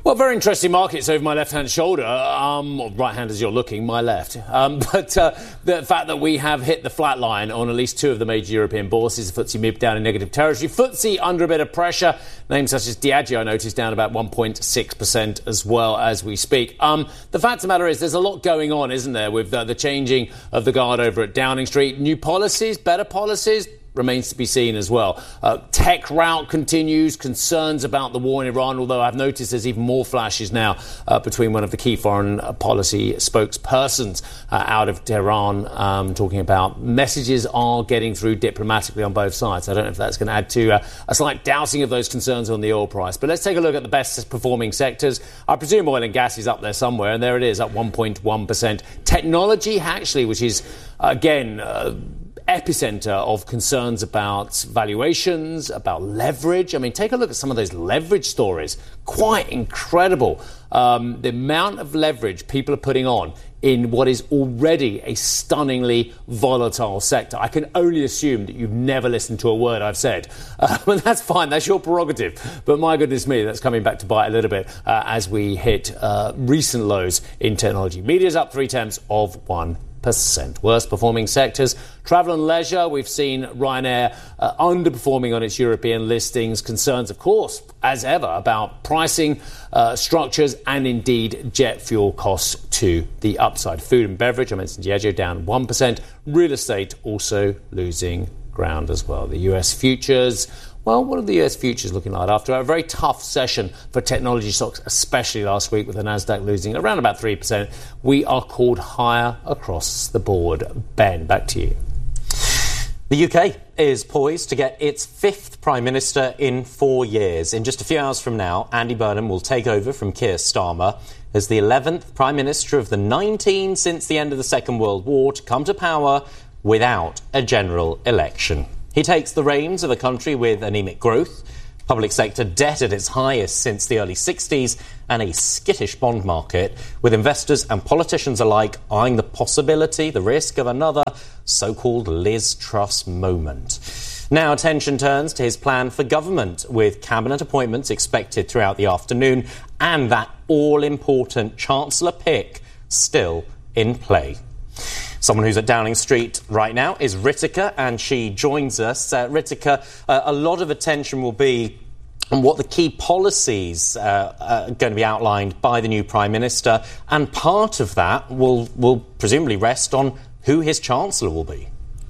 Well, very interesting markets over my left-hand shoulder, or right-hand as you're looking, my left. But the fact that we have hit the flat line on at least two of the major European bourses, the FTSE MIB down in negative territory, FTSE under a bit of pressure, names such as Diageo I noticed down about 1.6% as well as we speak. The fact of the matter is there's a lot going on, isn't there, with the changing of the guard over at Downing Street. New policies, better policies, remains to be seen as well. Tech rout continues, concerns about the war in Iran, although I've noticed there's even more flashes now between one of the key foreign policy spokespersons out of Tehran talking about messages are getting through diplomatically on both sides. I don't know if that's going to add to a slight dousing of those concerns on the oil price. But let's take a look at the best performing sectors. I presume oil and gas is up there somewhere, and there it is, up 1.1%. Technology, actually, which is, again, epicenter of concerns about valuations, about leverage. I mean, take a look at some of those leverage stories. Quite incredible. The amount of leverage people are putting on in what is already a stunningly volatile sector. I can only assume that you've never listened to a word I've said. But that's fine. That's your prerogative. But my goodness me, that's coming back to bite a little bit as we hit recent lows in technology. Media's up 0.3%. Worst performing sectors, travel and leisure. We've seen Ryanair underperforming on its European listings. Concerns, of course, as ever, about pricing structures and indeed jet fuel costs to the upside. Food and beverage, I mentioned Diageo down 1%. Real estate also losing ground as well. The US futures. Well, what are the US futures looking like after a very tough session for technology stocks, especially last week with the Nasdaq losing around about 3%? We are called higher across the board. Ben, back to you. The UK is poised to get its fifth Prime Minister in 4 years. In just a few hours from now, Andy Burnham will take over from Keir Starmer as the 11th Prime Minister of the 19 since the end of the Second World War to come to power without a general election. He takes the reins of a country with anemic growth, public sector debt at its highest since the early 60s, and a skittish bond market, with investors and politicians alike eyeing the possibility, the risk of another so-called Liz Truss moment. Now attention turns to his plan for government, with cabinet appointments expected throughout the afternoon and that all-important Chancellor pick still in play. Someone who's at Downing Street right now is Ritika, and she joins us. Ritika, a lot of attention will be on what the key policies are going to be outlined by the new Prime Minister, and part of that will presumably rest on who his Chancellor will be.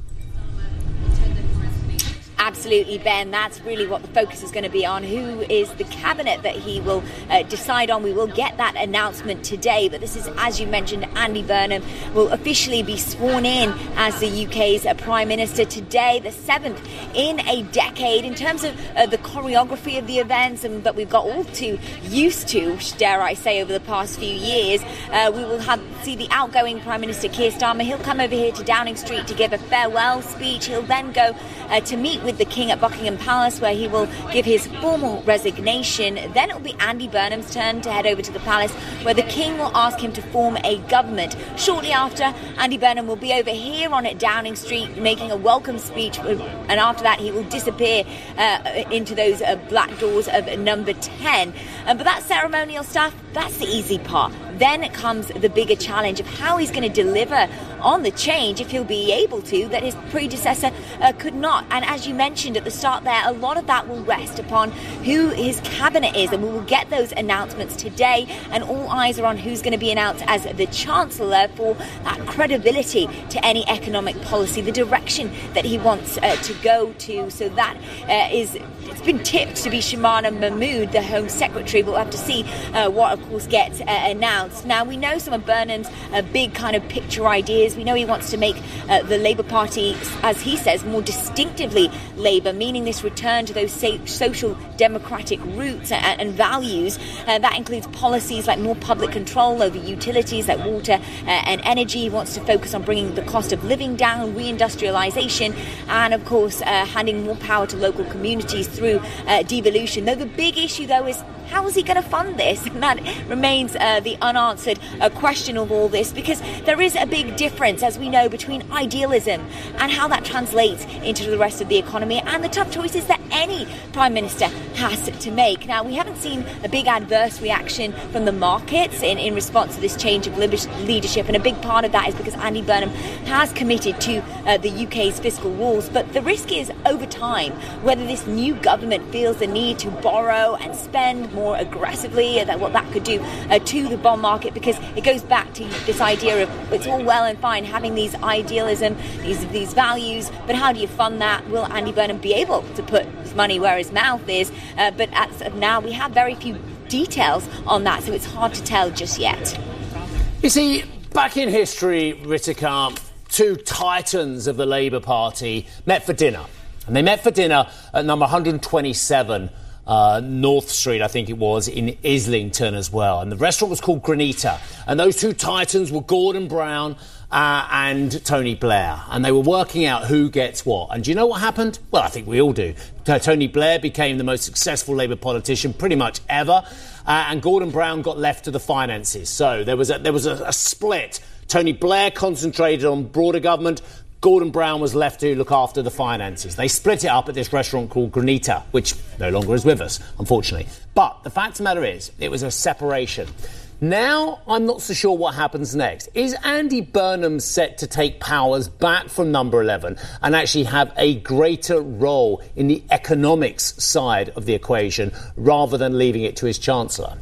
Absolutely, Ben. That's really what the focus is going to be on. Who is the cabinet that he will decide on? We will get that announcement today. But this is, as you mentioned, Andy Burnham will officially be sworn in as the UK's Prime Minister today, the 7th in a decade. In terms of the choreography of the events and that we've got all too used to, dare I say, over the past few years, we will see the outgoing Prime Minister Keir Starmer. He'll come over here to Downing Street to give a farewell speech. He'll then go to meet with the King at Buckingham Palace, where he will give his formal resignation. Then it will be Andy Burnham's turn to head over to the palace, where the King will ask him to form a government. Shortly after, Andy Burnham will be over here on at Downing Street making a welcome speech, and after that he will disappear into those black doors of number 10. But that ceremonial stuff, that's the easy part. Then it comes the bigger challenge of how he's going to deliver on the change, if he'll be able to, that his predecessor could not. And as you mentioned at the start there, a lot of that will rest upon who his cabinet is, and we will get those announcements today, and all eyes are on who's going to be announced as the Chancellor for that credibility to any economic policy, the direction that he wants to go to. So that it's been tipped to be Shamana Mahmood, the Home Secretary, but we'll have to see what, of course, gets announced. Now, we know some of Burnham's big kind of picture ideas. We know he wants to make the Labour Party, as he says, more distinctively Labour, meaning this return to those social democratic roots and values. That includes policies like more public control over utilities like water and energy. He wants to focus on bringing the cost of living down, reindustrialisation, and, of course, handing more power to local communities through devolution. Though the big issue, though, is how is he going to fund this? And that remains the unanswered question of all this, because there is a big difference, as we know, between idealism and how that translates into the rest of the economy and the tough choices that any Prime Minister has to make. Now, we haven't seen a big adverse reaction from the markets in response to this change of leadership, and a big part of that is because Andy Burnham has committed to the UK's fiscal rules. But the risk is, over time, whether this new government feels the need to borrow and spend more aggressively, what that could do to the bond market, because it goes back to this idea of it's all well and fine having these idealism, these values, but how do you fund that? Will Andy Burnham be able to put his money where his mouth is? But as of now, we have very few details on that, so it's hard to tell just yet. You see, back in history, Ritika, two titans of the Labour Party met for dinner. And they met for dinner at number 127 North Street, I think it was, in Islington as well. And the restaurant was called Granita. And those two titans were Gordon Brown and Tony Blair. And they were working out who gets what. And do you know what happened? Well, I think we all do. Tony Blair became the most successful Labour politician pretty much ever. And Gordon Brown got left to the finances. So there was a split. Tony Blair concentrated on broader government. Gordon Brown was left to look after the finances. They split it up at this restaurant called Granita, which no longer is with us, unfortunately. But the fact of the matter is, it was a separation. Now, I'm not so sure what happens next. Is Andy Burnham set to take powers back from number 11 and actually have a greater role in the economics side of the equation rather than leaving it to his Chancellor?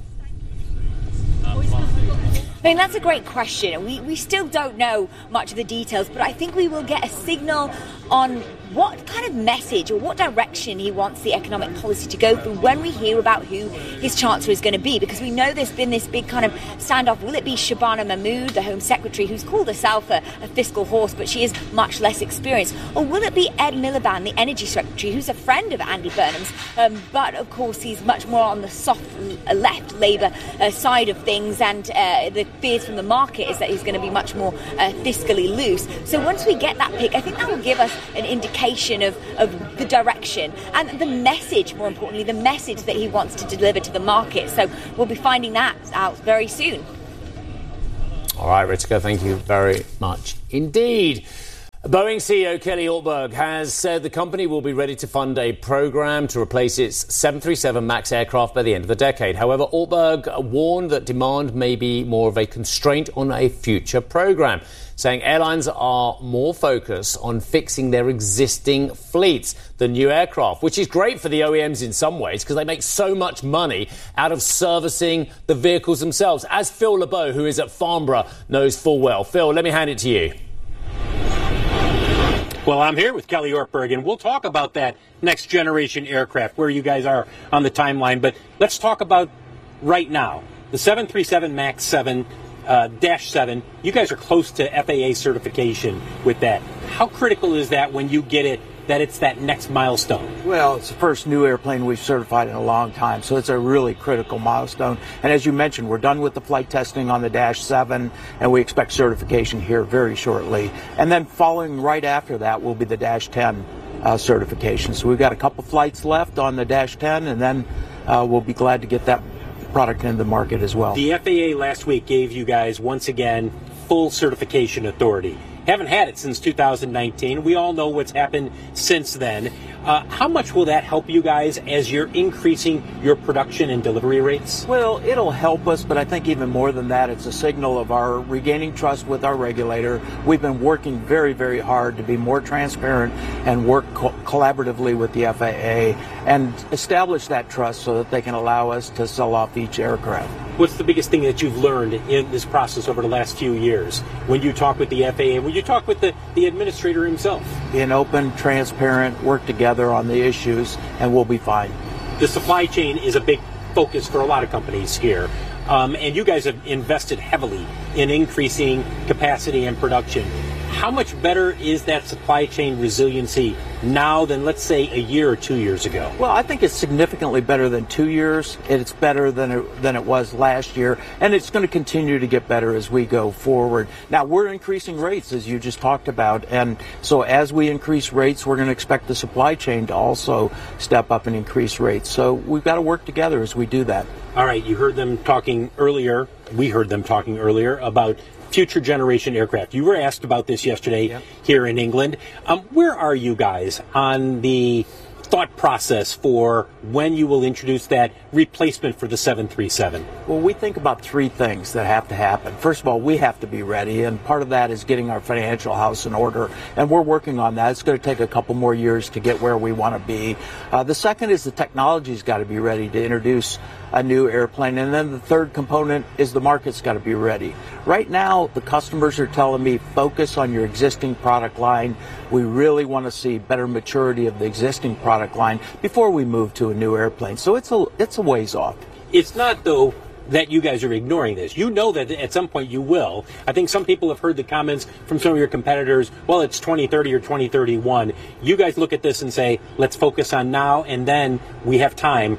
I mean, that's a great question. We still don't know much of the details, but I think we will get a signal on what kind of message or what direction he wants the economic policy to go through when we hear about who his Chancellor is going to be. Because we know there's been this big kind of standoff. Will it be Shabana Mahmood, the Home Secretary, who's called herself a fiscal horse, but she is much less experienced? Or will it be Ed Miliband, the Energy Secretary, who's a friend of Andy Burnham's, but of course he's much more on the soft left Labour side of things, and the fears from the market is that he's going to be much more fiscally loose. So once we get that pick, I think that will give us an indication of the direction and the message, more importantly, the message that he wants to deliver to the market. So we'll be finding that out very soon. All right, Ritika, thank you very much indeed. Boeing CEO Kelly Ortberg has said the company will be ready to fund a program to replace its 737 MAX aircraft by the end of the decade. However, Ortberg warned that demand may be more of a constraint on a future program, saying airlines are more focused on fixing their existing fleets than new aircraft, which is great for the OEMs in some ways because they make so much money out of servicing the vehicles themselves, as Phil LeBeau, who is at Farnborough, knows full well. Phil, let me hand it to you. Well, I'm here with Kelly Ortberg, and we'll talk about that next generation aircraft, where you guys are on the timeline. But let's talk about right now. The 737 MAX 7, Dash 7, you guys are close to FAA certification with that. How critical is that when you get it, that it's that next milestone? Well, it's the first new airplane we've certified in a long time, so it's a really critical milestone. And as you mentioned, we're done with the flight testing on the Dash 7, and we expect certification here very shortly. And then following right after that will be the Dash 10 certification. So we've got a couple flights left on the Dash 10, and then we'll be glad to get that product into the market as well. The FAA last week gave you guys, once again, full certification authority. Haven't had it since 2019. We all know what's happened since then. How much will that help you guys as you're increasing your production and delivery rates? Well, it'll help us, but I think even more than that, it's a signal of our regaining trust with our regulator. We've been working very, very hard to be more transparent and work collaboratively with the FAA and establish that trust so that they can allow us to sell off each aircraft. What's the biggest thing that you've learned in this process over the last few years when you talk with the FAA, when you talk with the administrator himself? Being open, transparent, work together on the issues, and we'll be fine. The supply chain is a big focus for a lot of companies here, and you guys have invested heavily in increasing capacity and production. How much better is that supply chain resiliency now than, let's say, a year or 2 years ago? Well, I think it's significantly better than 2 years. It's better than it was last year, and it's going to continue to get better as we go forward. Now, we're increasing rates, as you just talked about, and so as we increase rates, we're going to expect the supply chain to also step up and increase rates. So we've got to work together as we do that. All right, you heard them talking earlier we heard them talking earlier about future generation aircraft. You were asked about this yesterday here in England. Where are you guys on the thought process for when you will introduce that replacement for the 737? Well, we think about three things that have to happen. First of all, we have to be ready, and part of that is getting our financial house in order, and we're working on that. It's going to take a couple more years to get where we want to be. The second is the technology's got to be ready to introduce a new airplane, and then the third component is the market's got to be ready. Right now, the customers are telling me, focus on your existing product line. We really want to see better maturity of the existing product line before we move to a new airplane. So it's a ways off. It's not, though, that you guys are ignoring this. You know that at some point you will. I think some people have heard the comments from some of your competitors, well, it's 2030 or 2031. You guys look at this and say, let's focus on now, and then we have time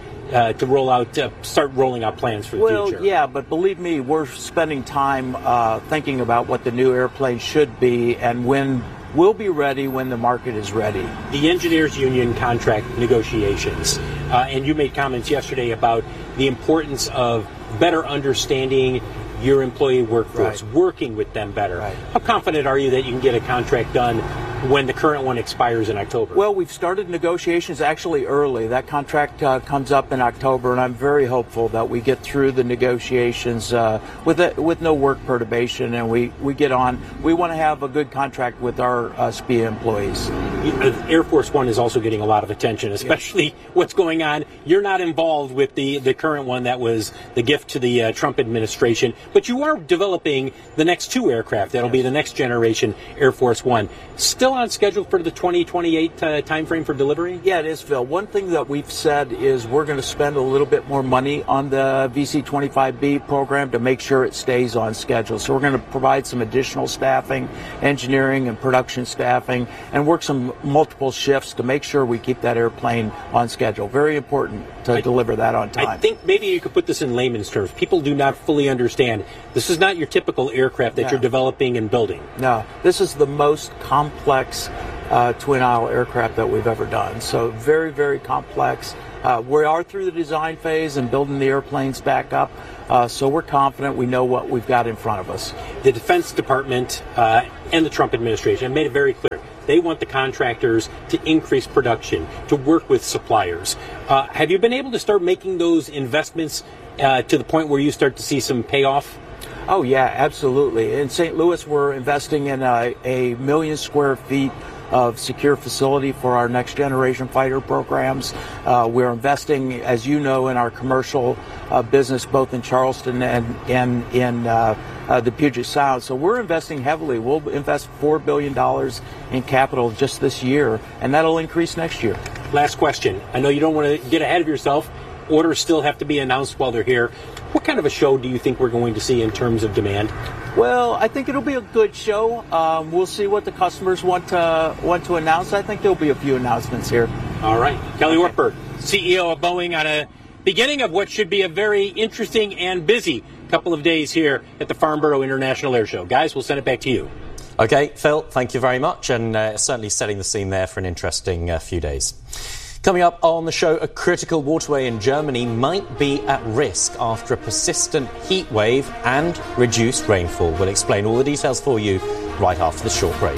to start rolling out plans for the future. Well, yeah, but believe me, we're spending time thinking about what the new airplane should be and when we'll be ready when the market is ready. The Engineers Union contract negotiations, and you made comments yesterday about the importance of better understanding your employee workforce, working with them better. How confident are you that you can get a contract done when the current one expires in October? Well, we've started negotiations actually early. That contract comes up in October, and I'm very hopeful that we get through the negotiations with no work perturbation, and we get on. We want to have a good contract with our SPIA employees. Air Force One is also getting a lot of attention, especially what's going on. You're not involved with the current one that was the gift to the Trump administration, but you are developing the next two aircraft. That'll be the next generation Air Force One. Still on schedule for the 2028 timeframe for delivery? Yeah, it is, Phil. One thing that we've said is we're going to spend a little bit more money on the VC-25B program to make sure it stays on schedule. So we're going to provide some additional staffing, engineering and production staffing, and work some multiple shifts to make sure we keep that airplane on schedule. Very important to deliver that on time. I think maybe you could put this in layman's terms. People do not fully understand. This is not your typical aircraft that you're developing and building. No, this is the most complex twin-aisle aircraft that we've ever done. So very, very complex. We are through the design phase and building the airplanes back up. So we're confident we know what we've got in front of us. The Defense Department and the Trump administration have made it very clear. They want the contractors to increase production, to work with suppliers. Have you been able to start making those investments to the point where you start to see some payoff? Oh, yeah, absolutely. In St. Louis, we're investing in a million square feet of secure facility for our next generation fighter programs. We're investing, as you know, in our commercial business, both in Charleston and in the Puget Sound. So we're investing heavily. We'll invest $4 billion in capital just this year, and that'll increase next year. Last question. I know you don't want to get ahead of yourself. Orders still have to be announced while they're here. What kind of a show do you think we're going to see in terms of demand? Well, I think it'll be a good show. We'll see what the customers want to announce. I think there'll be a few announcements here. All right. Kelly Ortberg, CEO of Boeing, on a beginning of what should be a very interesting and busy couple of days here at the Farnborough International Air Show. Guys, we'll send it back to you. Okay, Phil, thank you very much, and certainly setting the scene there for an interesting few days. Coming up on the show, a critical waterway in Germany might be at risk after a persistent heat wave and reduced rainfall. We'll explain all the details for you right after the short break.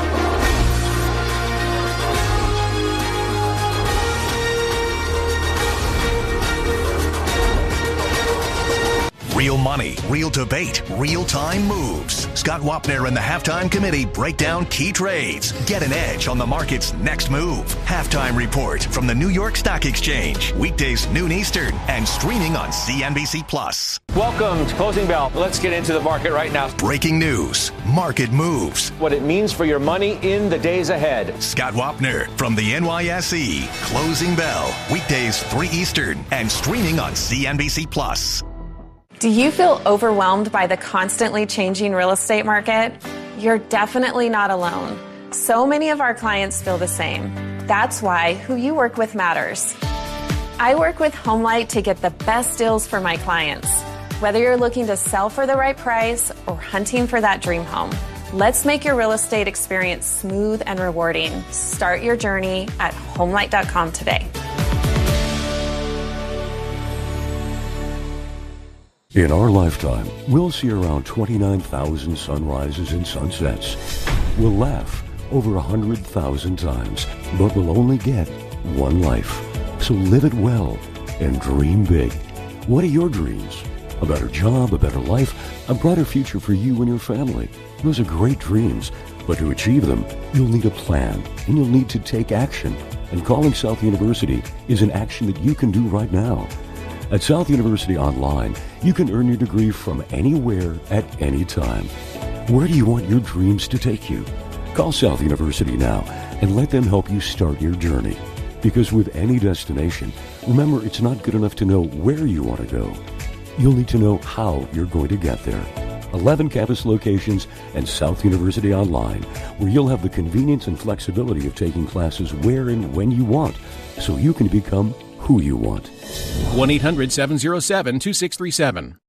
Real money, real debate, real-time moves. Scott Wapner and the Halftime Committee break down key trades. Get an edge on the market's next move. Halftime Report from the New York Stock Exchange. Weekdays noon Eastern and streaming on CNBC+. Welcome to Closing Bell. Let's get into the market right now. Breaking news, market moves. What it means for your money in the days ahead. Scott Wapner from the NYSE. Closing Bell. Weekdays 3 Eastern and streaming on CNBC+. Do you feel overwhelmed by the constantly changing real estate market? You're definitely not alone. So many of our clients feel the same. That's why who you work with matters. I work with HomeLight to get the best deals for my clients. Whether you're looking to sell for the right price or hunting for that dream home, let's make your real estate experience smooth and rewarding. Start your journey at HomeLight.com today. In our lifetime, we'll see around 29,000 sunrises and sunsets. We'll laugh over 100,000 times, but we'll only get one life. So live it well and dream big. What are your dreams? A better job, a better life, a brighter future for you and your family. Those are great dreams, but to achieve them, you'll need a plan and you'll need to take action. And calling South University is an action that you can do right now. At South University Online, you can earn your degree from anywhere at any time. Where do you want your dreams to take you? Call South University now and let them help you start your journey. Because with any destination, remember, it's not good enough to know where you want to go. You'll need to know how you're going to get there. 11 campus locations and South University Online, where you'll have the convenience and flexibility of taking classes where and when you want, so you can become who you want. 1-800-707-2637.